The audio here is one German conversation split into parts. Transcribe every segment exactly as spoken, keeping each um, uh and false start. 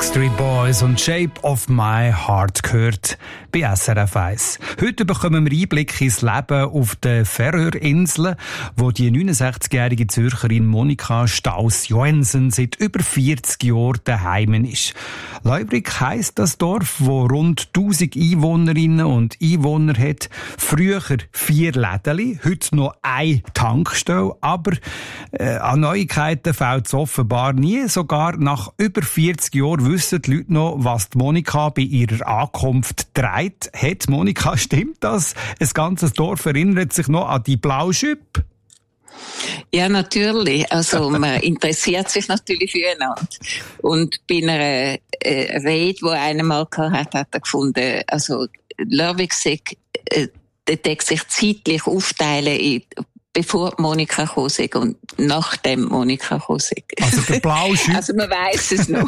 Backstreet Boys und Shape of My Heart gehört bei S R F eins. Heute bekommen wir Einblick ins Leben auf den Färöerinseln, wo die neunundsechzigjährige Zürcherin Monika Staus-Joensen seit über vierzig Jahren daheim ist. Leubrig heisst das Dorf, wo rund tausend Einwohnerinnen und Einwohner hat. Früher vier Lädeli, heute noch eine Tankstelle, aber äh, an Neuigkeiten fällt es offenbar nie. Sogar nach über vierzig Jahren wissen die Leute noch, was die Monika bei ihrer Ankunft trägt. Hat Monika, stimmt das? Ein ganzes Dorf erinnert sich noch an die Blauschüppe? Ja, natürlich. Also, man interessiert sich natürlich füreinander. Und bei einer äh, Rede, die einer mal gehabt hat, hat er gefunden, also, Lörwig sagt, äh, der sich zeitlich aufteilen in bevor Monika gekommen ist und nachdem Monika gekommen ist. Also der Blauschüppe. Also man weiss es noch.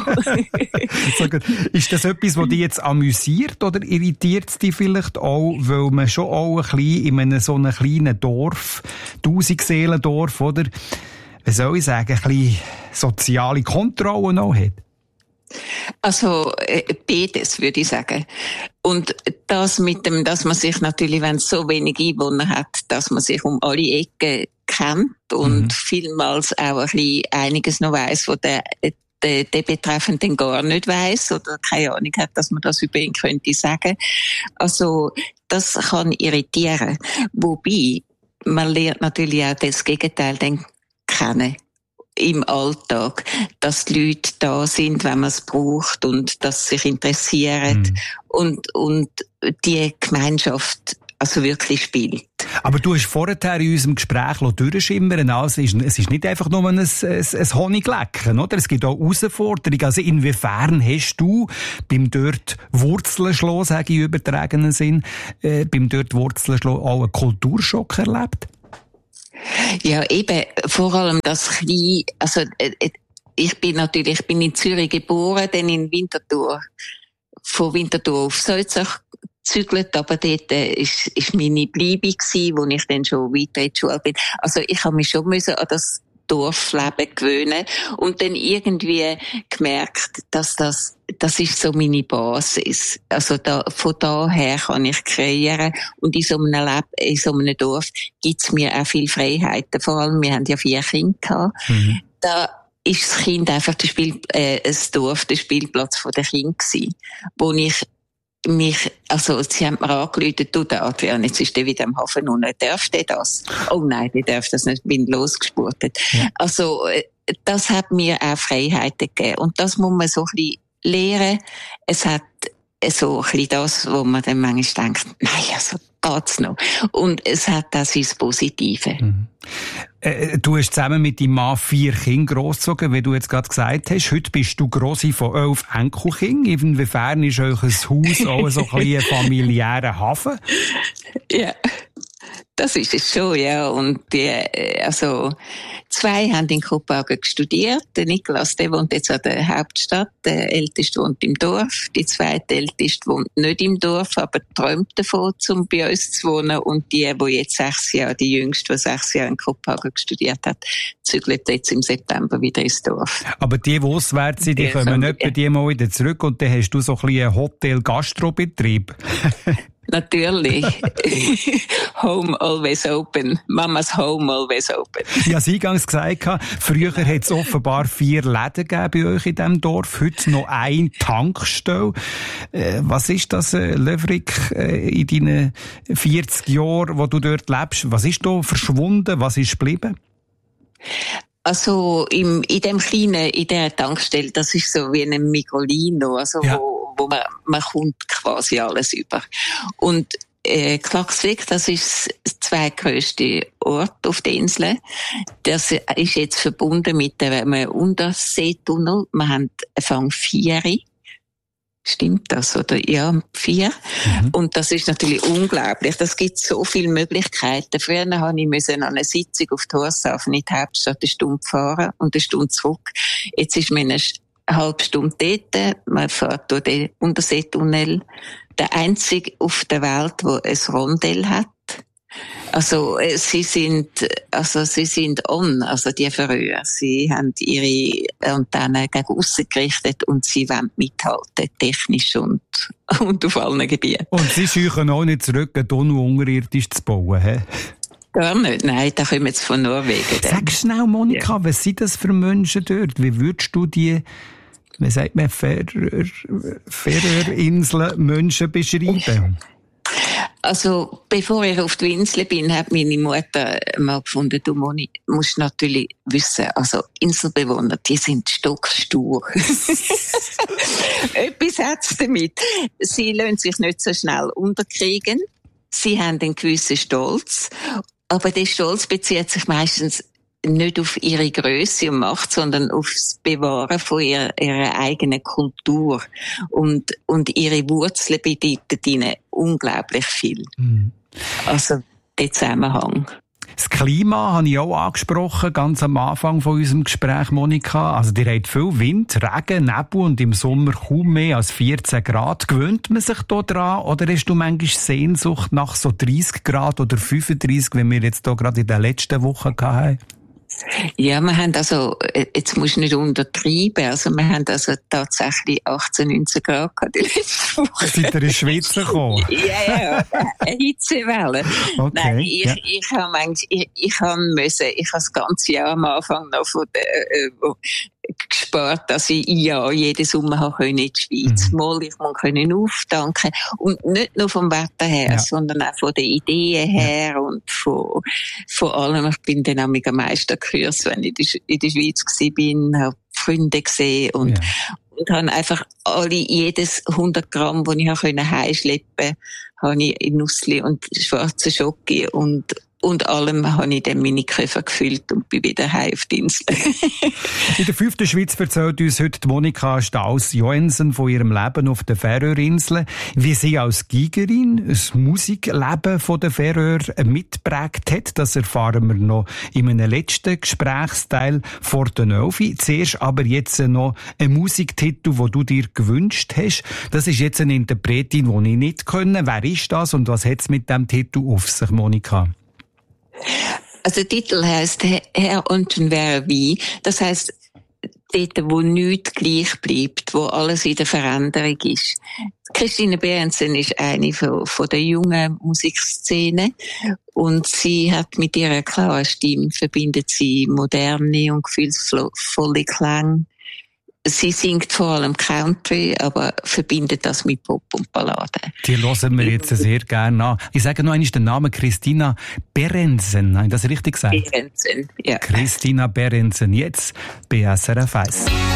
Ist das etwas, was dich jetzt amüsiert oder irritiert es dich vielleicht auch, weil man schon auch ein bisschen in einem so einem kleinen Dorf, Tausend-Seelen-Dorf, oder, wie soll ich sagen, ein bisschen soziale Kontrolle noch hat? Also äh, beides, würde ich sagen. Und das mit dem, dass man sich natürlich, wenn es so wenig Einwohner hat, dass man sich um alle Ecken kennt und mhm. vielmals auch ein bisschen einiges noch weiss, wo der, der, der Betreffende gar nicht weiss oder keine Ahnung hat, dass man das über ihn könnte sagen. Also das kann irritieren. Wobei, man lernt natürlich auch das Gegenteil dann kennen. Im Alltag, dass die Leute da sind, wenn man es braucht und dass sie sich interessieren mm. und, und die Gemeinschaft also wirklich spielt. Aber du hast vorher in unserem Gespräch durchschimmern, also es ist nicht einfach nur ein, ein, ein Honiglecken, oder? Es gibt auch Herausforderungen. Also inwiefern hast du beim dort Wurzeln schlagen, sage ich im übertragenen Sinn, äh, beim dort Wurzeln schlagen auch einen Kulturschock erlebt? Ja, eben, vor allem das kleine, also, äh, ich bin natürlich, ich bin in Zürich geboren, dann in Winterthur, von Winterthur auf Salzach gezügelt, aber dort äh, ist, ist meine Bleibe gewesen, wo ich dann schon weiter in die Schule bin. Also, ich habe mich schon müssen an das Dorfleben gewöhnen und dann irgendwie gemerkt, dass das, das ist so meine Basis. Also da, von daher kann ich kreieren und in so einem Leben, in so einem Dorf gibt's mir auch viel Freiheiten. Vor allem, wir haben ja vier Kinder gehabt. Mhm. Da ist das Kind einfach das Spiel, äh, das Dorf, der Spielplatz von der Kinder gewesen, wo ich mich, also, sie haben mir angerufen, du, der Adrian, jetzt ist der wieder am Hafen unten, darf der das? Oh nein, der darf das nicht, bin losgespurtet. Ja. Also, das hat mir auch Freiheiten gegeben. Und das muss man so ein bisschen lernen. Es hat so ein bisschen das, wo man dann manchmal denkt, nein, also, geht's noch. Und es hat auch sein Positive. Mhm. Äh, du hast zusammen mit deinem Mann vier Kinder grossgezogen, wie du jetzt gerade gesagt hast. Heute bist du Grossi von elf Enkelkindern. Inwiefern ist euch ein Haus auch so ein bisschen ein familiärer Hafen? Ja, das ist es schon, ja. Und die, also, zwei haben in Kopenhagen studiert. Der Niklas, der wohnt jetzt an der Hauptstadt. Der Älteste wohnt im Dorf. Die zweite Älteste wohnt nicht im Dorf, aber träumt davon, um bei uns zu wohnen. Und die, die jetzt sechs Jahre, die Jüngste, die sechs Jahre in Kopenhagen studiert hat, zügelt jetzt im September wieder ins Dorf. Aber die, die auswärts sind, die ja, kommen so, nicht bei dir mal wieder zurück und dann hast du so ein bisschen einen Hotel-Gastrobetrieb. Natürlich. Home always open. Mamas home always open. Ich habe es eingangs gesagt, früher hat es offenbar vier Läden gegeben bei euch in diesem Dorf, heute noch eine Tankstelle. Äh, was ist das, äh, Löwrig, äh, in deinen vierzig Jahren, wo du dort lebst? Was ist da verschwunden? Was ist geblieben? Also, im, in dem kleinen, in der Tankstelle, das ist so wie ein Migrolino, also, ja. wo, wo man, man kommt quasi alles über. Und, äh, Klaksvik, das ist das zweitgrösste Ort auf der Insel. Das ist jetzt verbunden mit einem Unterseetunnel. Wir haben Fang vier. Stimmt das, oder? Ja, vier. Mhm. Und das ist natürlich unglaublich. Das gibt so viele Möglichkeiten. Früher habe ich müssen an einer Sitzung auf Tórshavn in die Hauptstadt eine Stunde fahren und eine Stunde zurück. Jetzt ist man eine halbe Stunde dort. Man fährt durch den Unterseetunnel. Der einzige auf der Welt, der ein Rondell hat. Also, sie sind, also, sie sind on, also die Färöer. Sie haben ihre Antennen gegen aussen gerichtet und sie wollen mithalten, technisch und, und auf allen Gebieten. Und sie scheuchen auch nicht zurück, einen Tunnel unterirdisch zu bauen, hä? Gar nicht, nein, da kommen jetzt von Norwegen. Sag schnell, Monika, ja. Was sind das für Menschen dort? Wie würdest du die, wie sagt man, Färöerinseln Menschen beschreiben? Also, bevor ich auf die Insel bin, hat meine Mutter mal gefunden, du Moni, musst natürlich wissen, also Inselbewohner, die sind stockstur. Etwas hat's damit. Sie lassen sich nicht so schnell unterkriegen. Sie haben einen gewissen Stolz. Aber der Stolz bezieht sich meistens nicht auf ihre Grösse und Macht, sondern auf das Bewahren von ihrer, ihrer eigenen Kultur. Und, und ihre Wurzeln bedeuten ihnen unglaublich viel. Mhm. Also, der Zusammenhang. Das Klima habe ich auch angesprochen, ganz am Anfang von unserem Gespräch, Monika. Also, ihr habt viel Wind, Regen, Nebel und im Sommer kaum mehr als vierzehn Grad. Gewöhnt man sich da dran? Oder hast du manchmal Sehnsucht nach so dreißig Grad oder fünfunddreißig, wie wir jetzt hier gerade in den letzten Wochen hatten? Ja, wir haben also, jetzt musst du nicht untertreiben, also wir haben also tatsächlich achtzehn, neunzehn Grad gehabt die letzte Woche. Seid ihr in die Schweiz gekommen? Ja, ja, eine Hitzewelle. Okay, Nein, ich, ja. ich habe manchmal, ich, ich habe müssen, ich habe das ganze Jahr am Anfang noch von der, äh, gespart, dass ich ja jeden Sommer habe in die Schweiz. Mhm. Mal, ich muss können auftanken. Und nicht nur vom Wetter her, ja. sondern auch von den Ideen her ja. und von, von allem. Ich bin dann am meisten Kurs, wenn ich in der Schweiz war, habe Freunde gesehen und, ja. und habe einfach alle, jedes hundert Gramm, das ich heimschleppen konnte, habe ich in Nussli und schwarze Schoki und Und allem habe ich dann meine Koffer gefüllt und bin wieder heim auf die Insel. In der fünften Schweiz erzählt uns heute Monika Staus-Joensen von ihrem Leben auf den Färöerinseln, wie sie als Gigerin das Musikleben von den Färöer mitgeprägt hat. Das erfahren wir noch in einem letzten Gesprächsteil vor der Nelfi. Zuerst aber jetzt noch ein Musiktitel, den du dir gewünscht hast. Das ist jetzt eine Interpretin, die ich nicht kenne. Wer ist das und was hat es mit dem Titel auf sich, Monika? Also der Titel heisst Herr unten wäre wie. Das heisst, dort, wo nichts gleich bleibt, wo alles in der Veränderung ist. Christine Behrensen ist eine von, von der jungen Musikszene und sie hat mit ihrer klaren Stimme verbindet sie moderne und gefühlsvolle Klänge. Sie singt vor allem Country, aber verbindet das mit Pop und Ballade. Die hören wir jetzt sehr gerne an. Ich sage noch einmal den Namen Christina Behrensen. Habe ich das richtig gesagt? Behrensen, ja. Christina Behrensen, jetzt bei S R F eins.